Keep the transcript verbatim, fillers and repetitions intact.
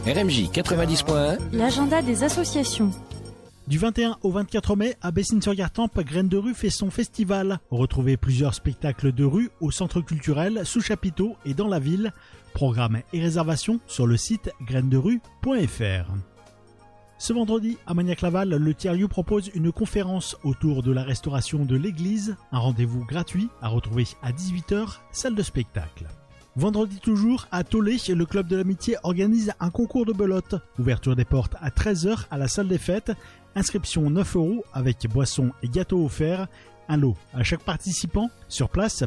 R M J quatre-vingt-dix point un, l'agenda des associations. Du vingt et un au vingt-quatre mai, à Bessines-sur-Gartempe, Graines de rue fait son festival. Retrouvez plusieurs spectacles de rue au centre culturel, sous chapiteau et dans la ville. Programme et réservation sur le site graines de rue point f r. Ce vendredi, à Magnac-Laval, le Tiers-Lieu propose une conférence autour de la restauration de l'église. Un rendez-vous gratuit à retrouver à dix-huit heures, salle de spectacle. Vendredi toujours, à Tollet, le club de l'amitié organise un concours de belote. Ouverture des portes à treize heures à la salle des fêtes. Inscription neuf euros avec boissons et gâteaux offerts. Un lot à chaque participant. Sur place,